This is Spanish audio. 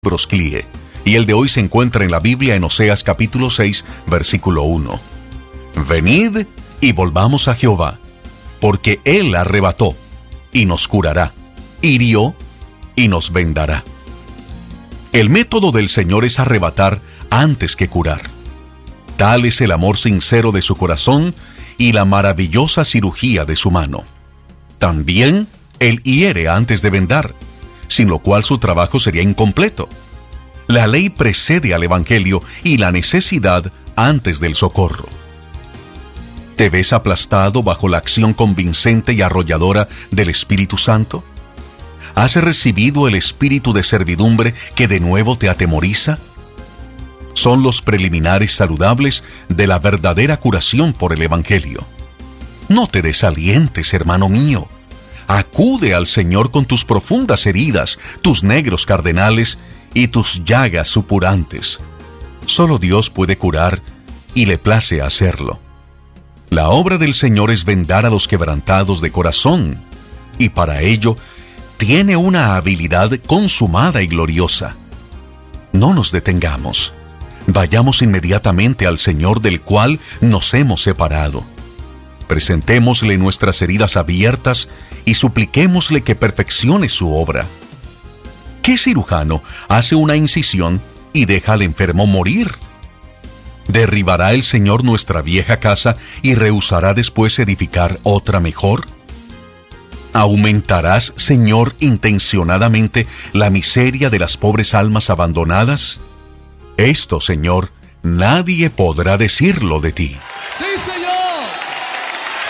Brosclie, y el de hoy se encuentra en la Biblia en Oseas capítulo 6, versículo 1. Venid y volvamos a Jehová, porque Él arrebató y nos curará, hirió y nos vendará. El método del Señor es arrebatar antes que curar. Tal es el amor sincero de su corazón y la maravillosa cirugía de su mano. También Él hiere antes de vendar, sin lo cual su trabajo sería incompleto. La ley precede al Evangelio y la necesidad antes del socorro. ¿Te ves aplastado bajo la acción convincente y arrolladora del Espíritu Santo? ¿Has recibido el espíritu de servidumbre que de nuevo te atemoriza? Son los preliminares saludables de la verdadera curación por el Evangelio. No te desalientes, hermano mío. Acude al Señor con tus profundas heridas, tus negros cardenales y tus llagas supurantes. Solo Dios puede curar y le place hacerlo. La obra del Señor es vendar a los quebrantados de corazón, y para ello tiene una habilidad consumada y gloriosa. No nos detengamos. Vayamos inmediatamente al Señor del cual nos hemos separado. Presentémosle nuestras heridas abiertas y supliquémosle que perfeccione su obra. ¿Qué cirujano hace una incisión y deja al enfermo morir? ¿Derribará el Señor nuestra vieja casa y rehusará después edificar otra mejor? ¿Aumentarás, Señor, intencionadamente la miseria de las pobres almas abandonadas? Esto, Señor, nadie podrá decirlo de ti. ¡Sí, Señor!